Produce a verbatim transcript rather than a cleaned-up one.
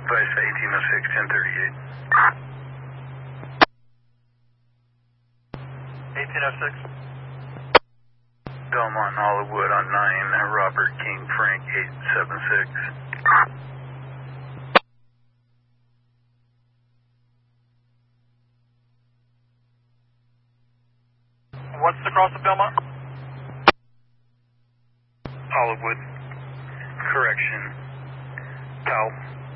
Vice eighteen oh six, ten thirty-eight. eighteen oh six. Belmont Hollywood on nine, Robert King Frank eight seven six. What's the cross of Belmont? Hollywood. Correction. Powell.